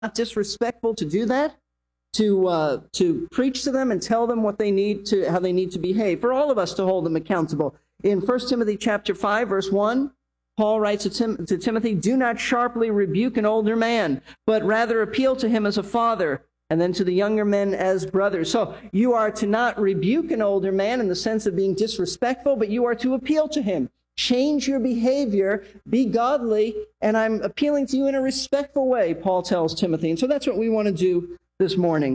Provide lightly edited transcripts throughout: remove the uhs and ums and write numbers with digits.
disrespectful to do that, to preach to them and tell them what they need to, how they need to behave, for all of us to hold them accountable. In 1 Timothy chapter 5, verse 1, Paul writes to Timothy, "Do not sharply rebuke an older man, but rather appeal to him as a father, and then to the younger men as brothers." So you are to not rebuke an older man in the sense of being disrespectful, but you are to appeal to him. Change your behavior, be godly, and I'm appealing to you in a respectful way, Paul tells Timothy. And so that's what we want to do this morning.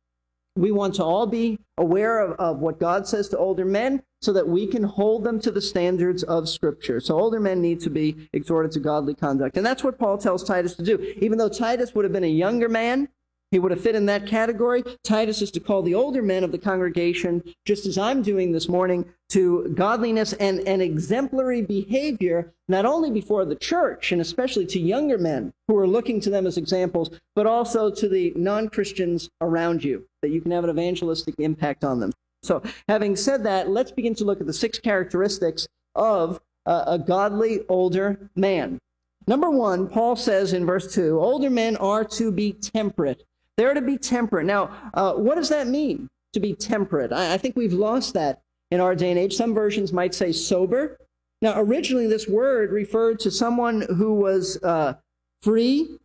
We want to all be aware of what God says to older men so that we can hold them to the standards of Scripture. So older men need to be exhorted to godly conduct. And that's what Paul tells Titus to do. Even though Titus would have been a younger man, he would have fit in that category. Titus is to call the older men of the congregation, just as I'm doing this morning, to godliness and exemplary behavior, not only before the church, and especially to younger men who are looking to them as examples, but also to the non-Christians around you, that you can have an evangelistic impact on them. So, having said that, let's begin to look at the 6 characteristics of a godly older man. Number 1, Paul says in verse 2, older men are to be temperate. They're to be temperate. Now, what does that mean, to be temperate? I think we've lost that in our day and age. Some versions might say sober. Now, originally, this word referred to someone who was free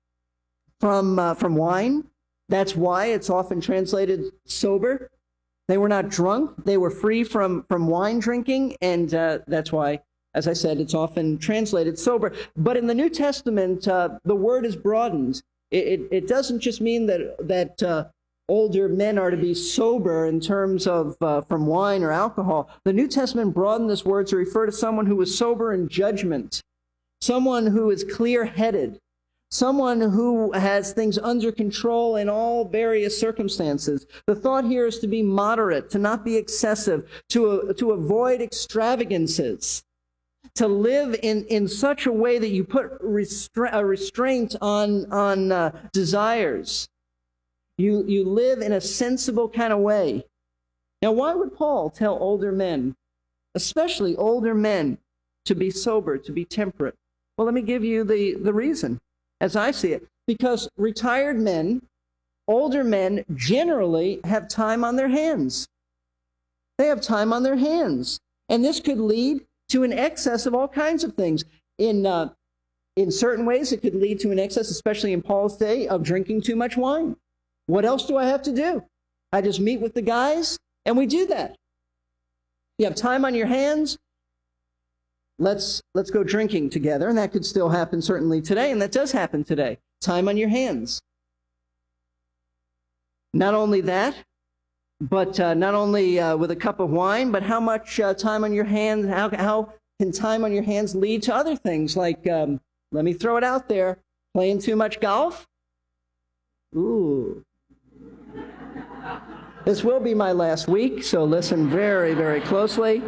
from wine. That's why it's often translated sober. They were not drunk. They were free from wine drinking, and that's why, as I said, it's often translated sober. But in the New Testament, the word is broadened. It doesn't just mean that older men are to be sober in terms of from wine or alcohol. The New Testament broadened this word to refer to someone who was sober in judgment, someone who is clear-headed, someone who has things under control in all various circumstances. The thought here is to be moderate, to not be excessive, to avoid extravagances, to live in such a way that you put a restraint on desires. You live in a sensible kind of way. Now, why would Paul tell older men, especially older men, to be sober, to be temperate? Well, let me give you the reason, as I see it. Because retired men, older men, generally have time on their hands. They have time on their hands. And this could lead to an excess of all kinds of things. In certain ways, it could lead to an excess, especially in Paul's day, of drinking too much wine. What else do I have to do? I just meet with the guys, and we do that. You have time on your hands, let's go drinking together, and that could still happen certainly today, and that does happen today. Time on your hands. Not only that, but not only with a cup of wine, but how much time on your hands, how can time on your hands lead to other things like, let me throw it out there, playing too much golf? Ooh. This will be my last week, so listen very, very closely.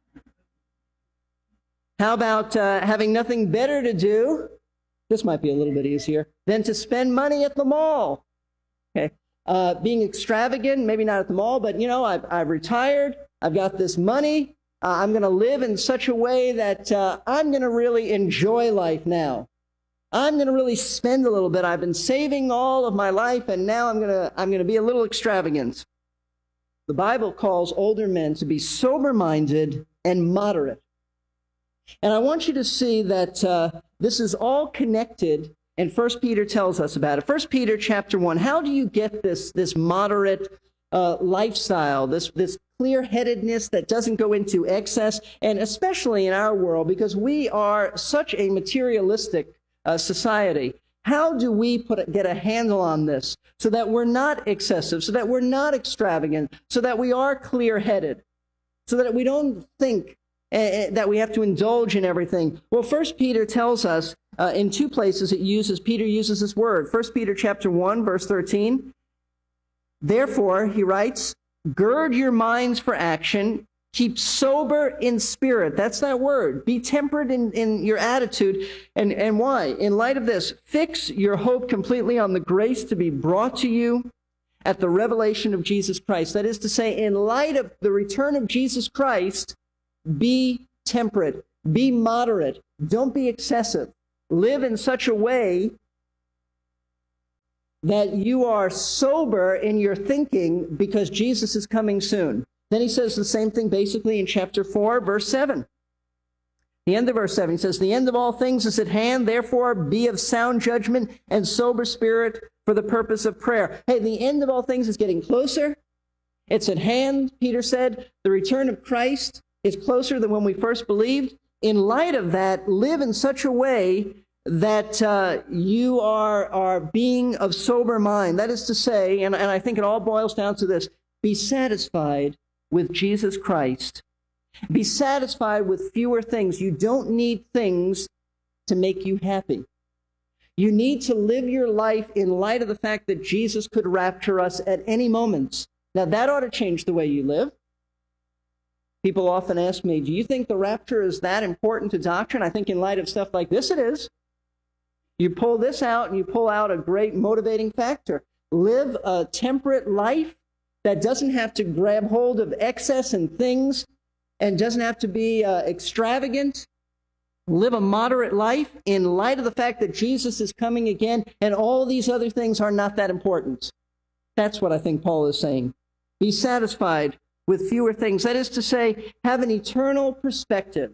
How about having nothing better to do? This might be a little bit easier than to spend money at the mall. Okay. Being extravagant, maybe not at the mall, but, I've retired. I've got this money. I'm going to live in such a way that I'm going to really enjoy life now. I'm going to really spend a little bit. I've been saving all of my life, and now I'm going to be a little extravagant. The Bible calls older men to be sober-minded and moderate. And I want you to see that this is all connected, and 1 Peter tells us about it. 1 Peter chapter 1, how do you get this moderate lifestyle, this clear-headedness that doesn't go into excess, and especially in our world, because we are such a materialistic society. How do we get a handle on this so that we're not excessive, so that we're not extravagant, so that we are clear-headed, so that we don't think that we have to indulge in everything? Well, 1 Peter tells us in 2 places Peter uses this word. 1 Peter chapter 1, verse 13. Therefore, he writes, gird your minds for action, keep sober in spirit. That's that word. Be temperate in your attitude. And why? In light of this, fix your hope completely on the grace to be brought to you at the revelation of Jesus Christ. That is to say, in light of the return of Jesus Christ, be temperate, be moderate, don't be excessive. Live in such a way that you are sober in your thinking because Jesus is coming soon. Then he says the same thing basically in chapter 4, verse 7. The end of verse 7, he says, the end of all things is at hand, therefore be of sound judgment and sober spirit for the purpose of prayer. Hey, the end of all things is getting closer. It's at hand, Peter said. The return of Christ is closer than when we first believed. In light of that, live in such a way that you are being of sober mind. That is to say, and I think it all boils down to this, be satisfied with Jesus Christ. Be satisfied with fewer things. You don't need things to make you happy. You need to live your life in light of the fact that Jesus could rapture us at any moment. Now, that ought to change the way you live. People often ask me, do you think the rapture is that important to doctrine? I think in light of stuff like this, it is. You pull this out and you pull out a great motivating factor. Live a temperate life that doesn't have to grab hold of excess and things and doesn't have to be extravagant. Live a moderate life in light of the fact that Jesus is coming again and all these other things are not that important. That's what I think Paul is saying. Be satisfied with fewer things. That is to say, have an eternal perspective.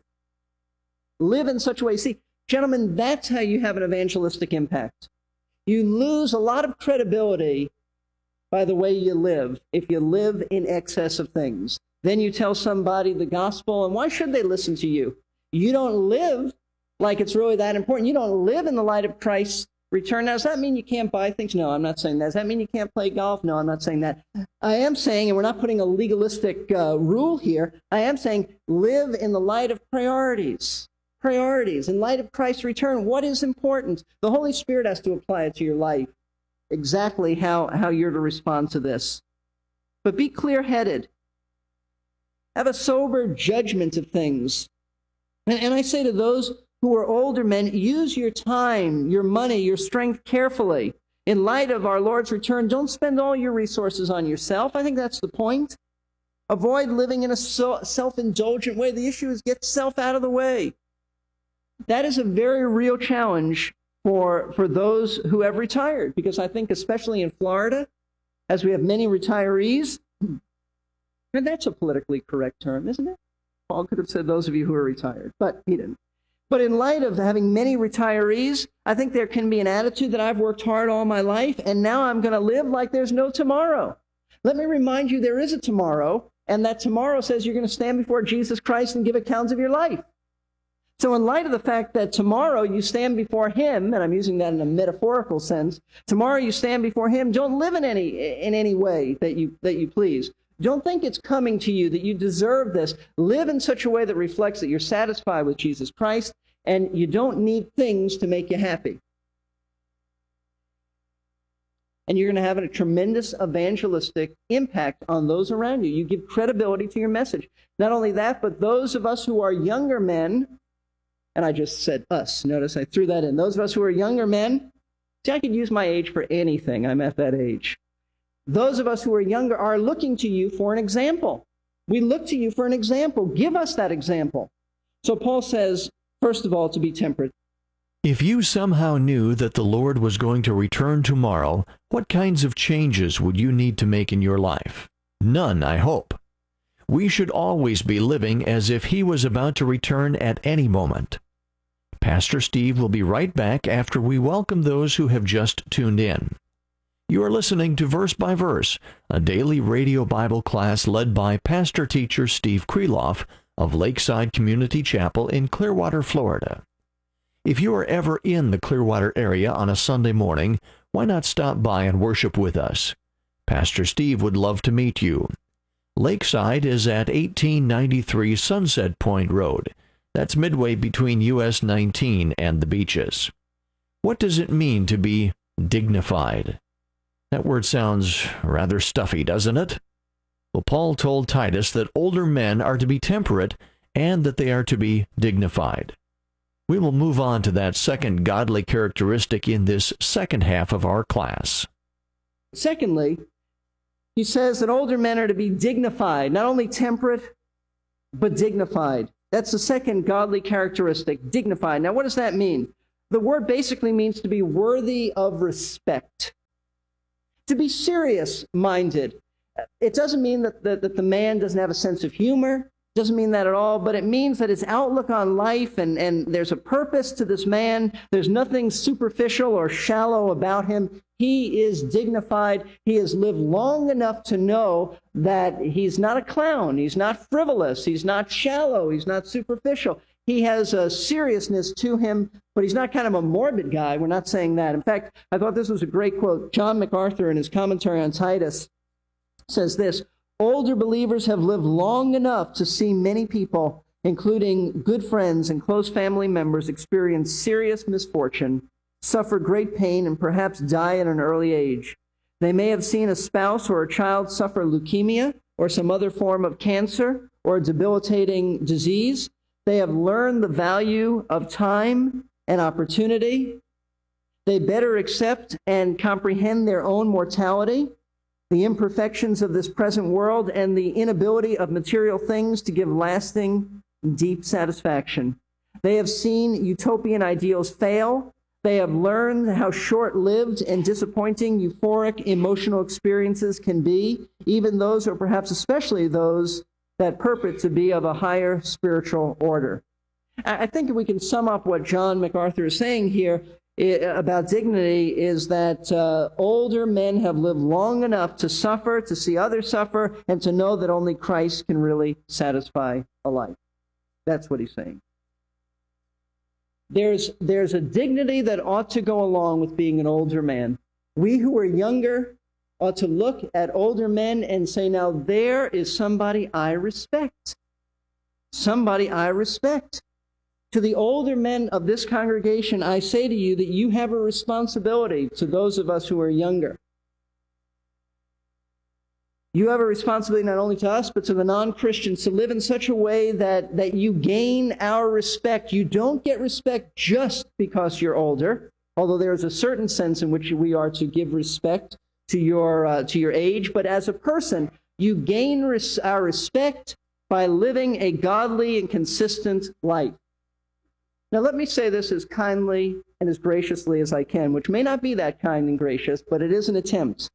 Live in such a way. See, gentlemen, that's how you have an evangelistic impact. You lose a lot of credibility by the way you live if you live in excess of things. Then you tell somebody the gospel, and why should they listen to you? You don't live like it's really that important. You don't live in the light of Christ's return. Now, does that mean you can't buy things? No, I'm not saying that. Does that mean you can't play golf? No, I'm not saying that. I am saying, and we're not putting a legalistic rule here, I am saying live in the light of priorities. Priorities. In light of Christ's return, what is important? The Holy Spirit has to apply it to your life, exactly how you're to respond to this. But be clear-headed. Have a sober judgment of things. And I say to those who are older men, use your time, your money, your strength carefully. In light of our Lord's return, don't spend all your resources on yourself. I think that's the point. Avoid living in a self-indulgent way. The issue is get self out of the way. That is a very real challenge for those who have retired, because I think especially in Florida, as we have many retirees, and that's a politically correct term, isn't it? Paul could have said those of you who are retired, but he didn't. But in light of having many retirees, I think there can be an attitude that I've worked hard all my life, and now I'm going to live like there's no tomorrow. Let me remind you there is a tomorrow, and that tomorrow says you're going to stand before Jesus Christ and give accounts of your life. So in light of the fact that tomorrow you stand before him, and I'm using that in a metaphorical sense, tomorrow you stand before him, don't live in any way that you please. Don't think it's coming to you, that you deserve this. Live in such a way that reflects that you're satisfied with Jesus Christ and you don't need things to make you happy. And you're going to have a tremendous evangelistic impact on those around you. You give credibility to your message. Not only that, but those of us who are younger men, and I just said us, notice I threw that in. Those of us who are younger men, see, I could use my age for anything. I'm at that age. Those of us who are younger are looking to you for an example. We look to you for an example. Give us that example. So Paul says, first of all, to be temperate. If you somehow knew that the Lord was going to return tomorrow, what kinds of changes would you need to make in your life? None, I hope. We should always be living as if he was about to return at any moment. Pastor Steve will be right back after we welcome those who have just tuned in. You are listening to Verse by Verse, a daily radio Bible class led by pastor-teacher Steve Kreloff of Lakeside Community Chapel in Clearwater, Florida. If you are ever in the Clearwater area on a Sunday morning, why not stop by and worship with us? Pastor Steve would love to meet you. Lakeside is at 1893 Sunset Point Road. That's midway between US 19 and the beaches. What does it mean to be dignified? That word sounds rather stuffy, doesn't it? Well, Paul told Titus that older men are to be temperate and that they are to be dignified. We will move on to that second godly characteristic in this second half of our class. Secondly, he says that older men are to be dignified, not only temperate, but dignified. That's the second godly characteristic, dignified. Now, what does that mean? The word basically means to be worthy of respect. to be serious-minded. It doesn't mean that the man doesn't have a sense of humor. Doesn't mean that at all, but it means that his outlook on life and there's a purpose to this man. There's nothing superficial or shallow about him. He is dignified. He has lived long enough to know that he's not a clown. He's not frivolous. He's not shallow. He's not superficial. He has a seriousness to him, but he's not kind of a morbid guy. We're not saying that. In fact, I thought this was a great quote. John MacArthur, in his commentary on Titus, says this: older believers have lived long enough to see many people, including good friends and close family members, experience serious misfortune, suffer great pain, and perhaps die at an early age. They may have seen a spouse or a child suffer leukemia or some other form of cancer or a debilitating disease. They have learned the value of time and opportunity. They better accept and comprehend their own mortality, the imperfections of this present world, and the inability of material things to give lasting, deep satisfaction. They have seen utopian ideals fail. They have learned how short-lived and disappointing euphoric emotional experiences can be, even those, or perhaps especially those, that purport to be of a higher spiritual order. I think if we can sum up what John MacArthur is saying here about dignity is that older men have lived long enough to suffer, to see others suffer, and to know that only Christ can really satisfy a life. That's what he's saying. There's a dignity that ought to go along with being an older man. We who are younger ought to look at older men and say, now there is somebody I respect. Somebody I respect. To the older men of this congregation, I say to you that you have a responsibility to those of us who are younger. You have a responsibility not only to us, but to the non-Christians to live in such a way that you gain our respect. You don't get respect just because you're older, although there is a certain sense in which we are to give respect to your age. But as a person, you gain our respect by living a godly and consistent life. Now, let me say this as kindly and as graciously as I can, which may not be that kind and gracious, but it is an attempt.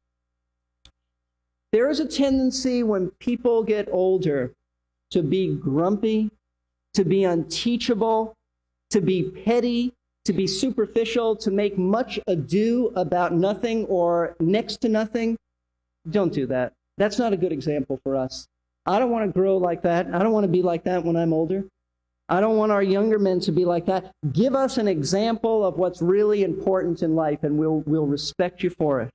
There is a tendency when people get older to be grumpy, to be unteachable, to be petty, to be superficial, to make much ado about nothing or next to nothing. Don't do that. That's not a good example for us. I don't want to grow like that. I don't want to be like that when I'm older. I don't want our younger men to be like that. Give us an example of what's really important in life, and we'll respect you for it.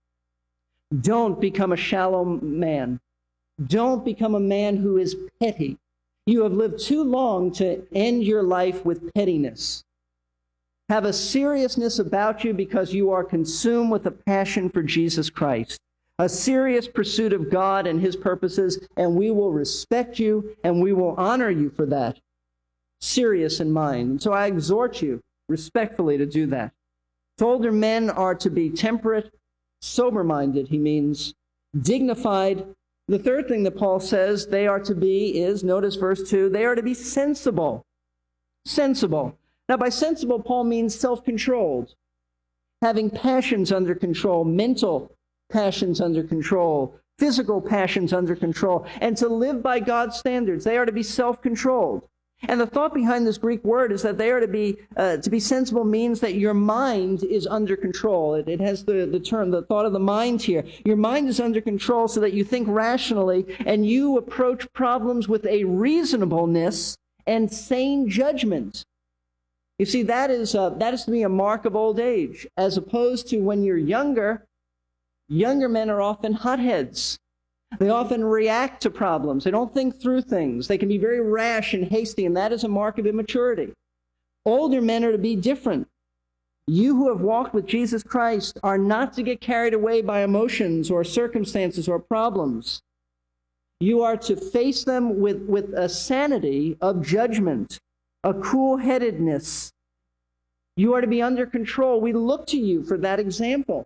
Don't become a shallow man. Don't become a man who is petty. You have lived too long to end your life with pettiness. Have a seriousness about you because you are consumed with a passion for Jesus Christ, a serious pursuit of God and His purposes, and we will respect you and we will honor you for that. Serious in mind. And so I exhort you respectfully to do that. So older men are to be temperate, sober-minded, he means, dignified. The third thing that Paul says they are to be is, notice verse 2, they are to be sensible. Sensible. Now, by sensible, Paul means self-controlled, having passions under control, mental passions under control, physical passions under control, and to live by God's standards. They are to be self-controlled. And the thought behind this Greek word is that they are to be sensible means that your mind is under control. It has the term, the thought of the mind here. Your mind is under control so that you think rationally and you approach problems with a reasonableness and sane judgment. You see, that is to be a mark of old age, as opposed to when you're younger. Younger men are often hotheads. They often react to problems. They don't think through things. They can be very rash and hasty, and that is a mark of immaturity. Older men are to be different. You who have walked with Jesus Christ are not to get carried away by emotions or circumstances or problems. You are to face them with a sanity of judgment, a cool-headedness. You are to be under control. We look to you for that example.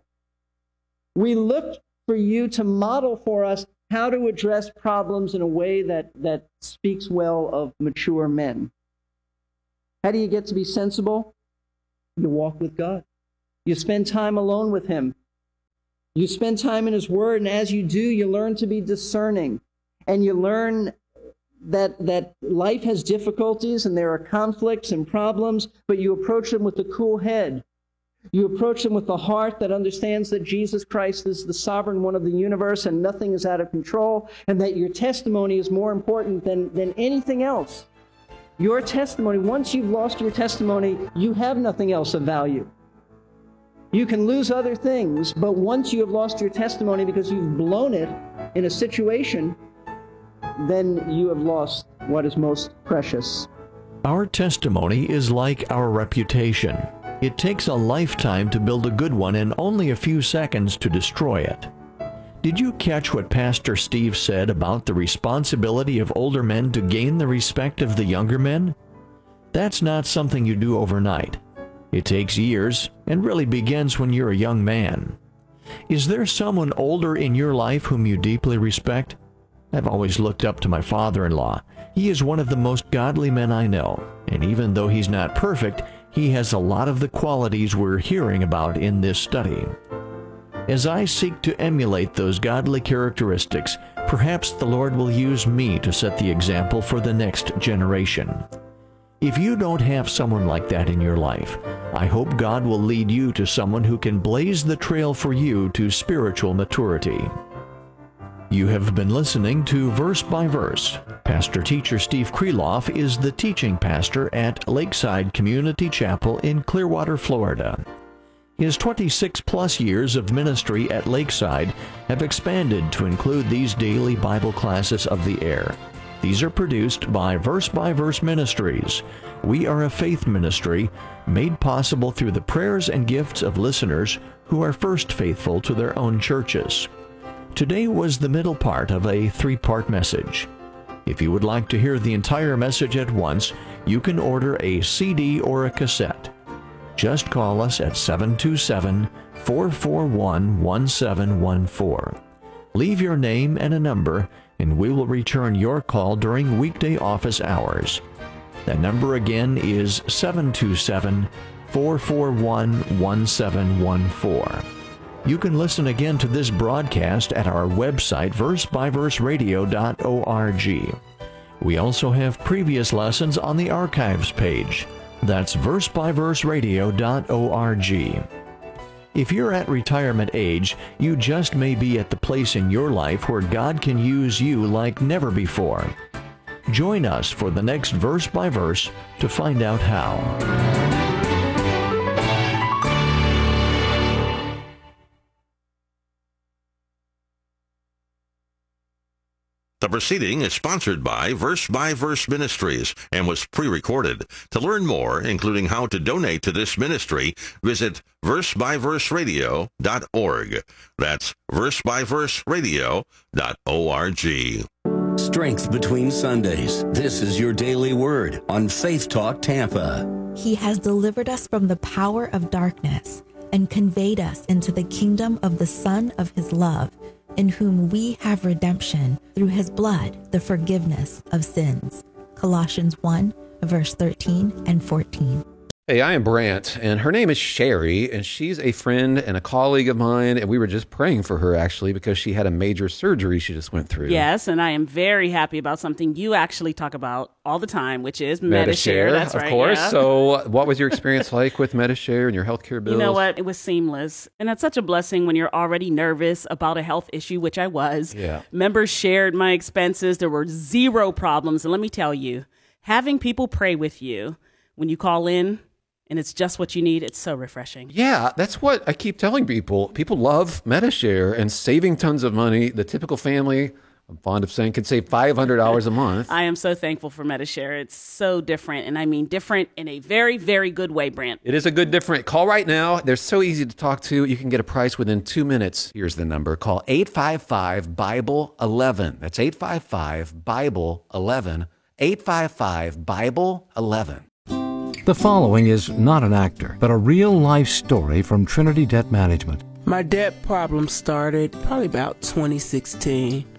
We look for you to model for us how to address problems in a way that speaks well of mature men. How do you get to be sensible? You walk with God. You spend time alone with Him. You spend time in His Word, and as you do, you learn to be discerning. And you learn that life has difficulties and there are conflicts and problems, but you approach them with a cool head. You approach them with a heart that understands that Jesus Christ is the sovereign one of the universe and nothing is out of control, and that your testimony is more important than anything else. Your testimony, once you've lost your testimony, you have nothing else of value. You can lose other things, but once you have lost your testimony because you've blown it in a situation, then you have lost what is most precious. Our testimony is like our reputation. It takes a lifetime to build a good one and only a few seconds to destroy it. Did you catch what Pastor Steve said about the responsibility of older men to gain the respect of the younger men? That's not something you do overnight. It takes years and really begins when you're a young man. Is there someone older in your life whom you deeply respect? I've always looked up to my father-in-law. He is one of the most godly men I know, and even though he's not perfect, he has a lot of the qualities we're hearing about in this study. As I seek to emulate those godly characteristics, perhaps the Lord will use me to set the example for the next generation. If you don't have someone like that in your life, I hope God will lead you to someone who can blaze the trail for you to spiritual maturity. You have been listening to Verse by Verse. Pastor-teacher Steve Kreloff is the teaching pastor at Lakeside Community Chapel in Clearwater, Florida. His 26-plus years of ministry at Lakeside have expanded to include these daily Bible classes of the air. These are produced by Verse Ministries. We are a faith ministry made possible through the prayers and gifts of listeners who are first faithful to their own churches. Today was the middle part of a 3-part message. If you would like to hear the entire message at once, you can order a CD or a cassette. Just call us at 727-441-1714. Leave your name and a number, and we will return your call during weekday office hours. That number again is 727-441-1714. You can listen again to this broadcast at our website, versebyverseradio.org. We also have previous lessons on the archives page. That's versebyverseradio.org. If you're at retirement age, you just may be at the place in your life where God can use you like never before. Join us for the next Verse by Verse to find out how. The proceeding is sponsored by Verse Ministries and was pre-recorded. To learn more, including how to donate to this ministry, visit versebyverseradio.org. That's versebyverseradio.org. Strength between Sundays. This is your daily word on Faith Talk Tampa. He has delivered us from the power of darkness and conveyed us into the kingdom of the Son of His love, in whom we have redemption through His blood, the forgiveness of sins. Colossians 1, verse 13 and 14. Hey, I am Brant, and her name is Sherry, and she's a friend and a colleague of mine, and we were just praying for her, actually, because she had a major surgery she just went through. Yes, and I am very happy about something you actually talk about all the time, which is Medi-Share. That's right, of course. Yeah. So what was your experience like with Medi-Share and your healthcare bills? You know what? It was seamless, and that's such a blessing when you're already nervous about a health issue, which I was. Yeah. Members shared my expenses. There were zero problems, and let me tell you, having people pray with you when you call in, and it's just what you need, it's so refreshing. Yeah, that's what I keep telling people. People love Medi-Share and saving tons of money. The typical family, I'm fond of saying, can save $500 a month. I am so thankful for Medi-Share. It's so different, and I mean different in a very, very good way, Brant. It is a good different. Call right now. They're so easy to talk to. You can get a price within 2 minutes. Here's the number. Call 855-BIBLE-11. That's 855-BIBLE-11. 855-BIBLE-11. The following is not an actor, but a real-life story from Trinity Debt Management. My debt problem started probably about 2016.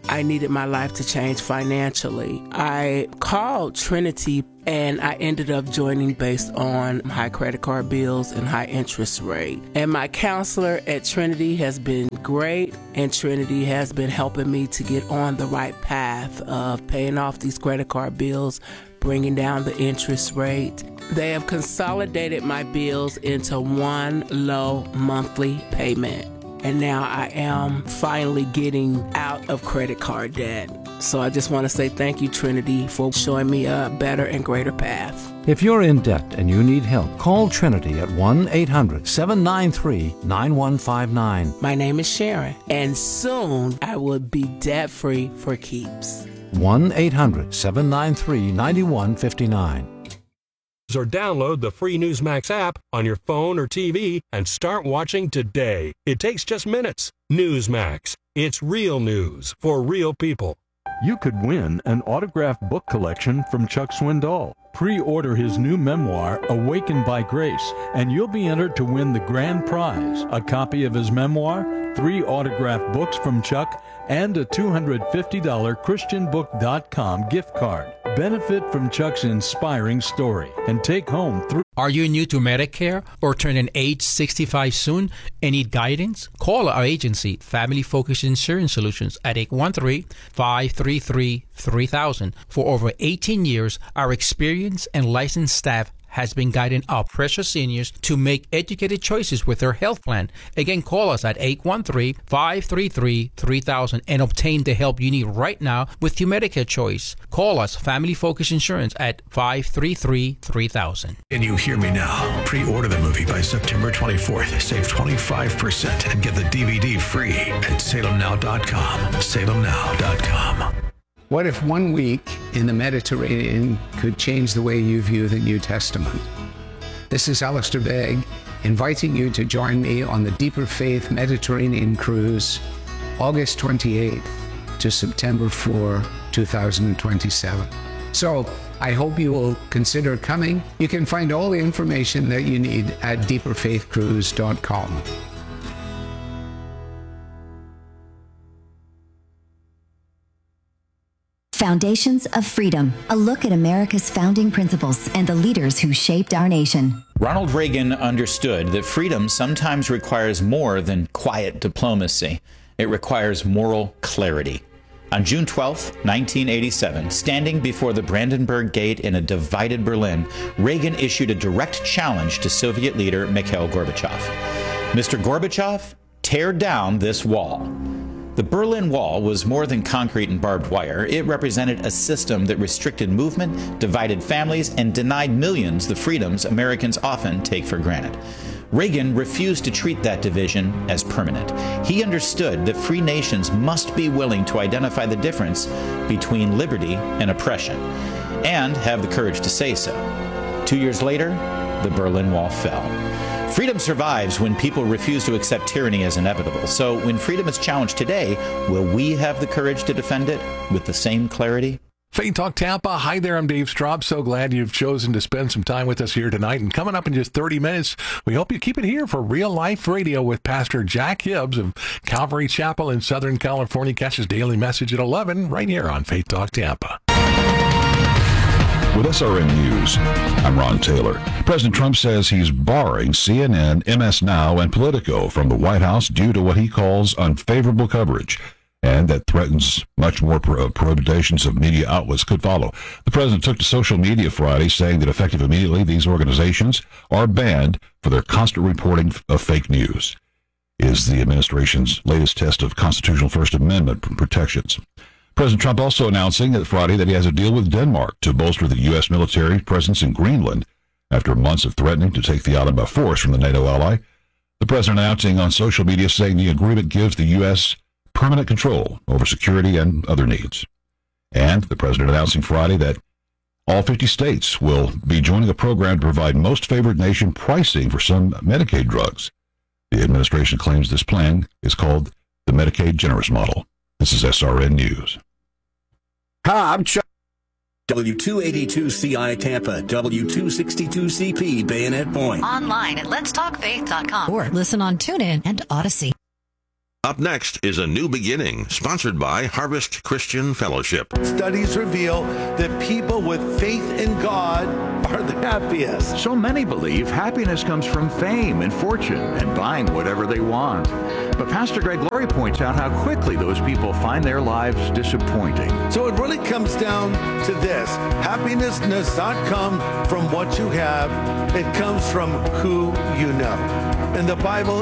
I needed my life to change financially. I called Trinity and I ended up joining based on high credit card bills and high interest rate. And my counselor at Trinity has been great, and Trinity has been helping me to get on the right path of paying off these credit card bills, bringing down the interest rate. They have consolidated my bills into one low monthly payment. And now I am finally getting out of credit card debt. So I just want to say thank you, Trinity, for showing me a better and greater path. If you're in debt and you need help, call Trinity at 1-800-793-9159. My name is Sharon, and soon I will be debt-free for keeps. 1-800-793-9159. Or download the free Newsmax app on your phone or TV and start watching today. It takes just minutes. Newsmax. It's real news for real people. You could win an autographed book collection from Chuck Swindoll. Pre-order his new memoir, Awakened by Grace, and you'll be entered to win the grand prize, a copy of his memoir, 3 autographed books from Chuck, and a $250 ChristianBook.com gift card. Benefit from Chuck's inspiring story and take home through. Are you new to Medicare or turning age 65 soon and need guidance? Call our agency, Family Focus Insurance Solutions, at 813-533-3000. For over 18 years, our experienced and licensed staff has been guiding our precious seniors to make educated choices with their health plan. Again, call us at 813-533-3000 and obtain the help you need right now with your Medicare choice. Call us, Family Focus Insurance, at 533-3000. Can you hear me now? Pre-order the movie by September 24th. Save 25% and get the DVD free at salemnow.com. salemnow.com. What if 1 week in the Mediterranean could change the way you view the New Testament? This is Alistair Begg, inviting you to join me on the Deeper Faith Mediterranean Cruise, August 28th to September 4, 2027. So I hope you will consider coming. You can find all the information that you need at deeperfaithcruise.com. Foundations of Freedom, a look at America's founding principles and the leaders who shaped our nation. Ronald Reagan understood that freedom sometimes requires more than quiet diplomacy. It requires moral clarity. On June 12, 1987, standing before the Brandenburg Gate in a divided Berlin, Reagan issued a direct challenge to Soviet leader Mikhail Gorbachev. Mr. Gorbachev, tear down this wall. The Berlin Wall was more than concrete and barbed wire. It represented a system that restricted movement, divided families, and denied millions the freedoms Americans often take for granted. Reagan refused to treat that division as permanent. He understood that free nations must be willing to identify the difference between liberty and oppression, and have the courage to say so. 2 years later, the Berlin Wall fell. Freedom survives when people refuse to accept tyranny as inevitable. So when freedom is challenged today, will we have the courage to defend it with the same clarity? Faith Talk Tampa. Hi there, I'm Dave Straub. So glad you've chosen to spend some time with us here tonight. And coming up in just 30 minutes, we hope you keep it here for Real Life Radio with Pastor Jack Hibbs of Calvary Chapel in Southern California. Catch his daily message at 11 right here on Faith Talk Tampa. With SRN News, I'm Ron Taylor. President Trump says he's barring CNN, MS Now, and Politico from the White House due to what he calls unfavorable coverage, and that threatens much more prohibitions of media outlets could follow. The president took to social media Friday, saying that effective immediately, these organizations are banned for their constant reporting of fake news. Is the administration's latest test of constitutional First Amendment protections. President Trump also announcing that Friday that he has a deal with Denmark to bolster the U.S. military presence in Greenland after months of threatening to take the island by force from the NATO ally. The president announcing on social media saying the agreement gives the U.S. permanent control over security and other needs. And the president announcing Friday that all 50 states will be joining a program to provide most favored nation pricing for some Medicaid drugs. The administration claims this plan is called the Medicaid Generous Model. This is SRN News. Hi, I'm Chuck. W282CI Tampa, W262CP Bayonet Point. Online at letstalkfaith.com or listen on TuneIn and Odyssey. Up next is A New Beginning, sponsored by Harvest Christian Fellowship. Studies reveal that people with faith in God are the happiest. So many believe happiness comes from fame and fortune and buying whatever they want. But Pastor Greg Laurie points out how quickly those people find their lives disappointing. So it really comes down to this. Happiness does not come from what you have. It comes from who you know. In the Bible,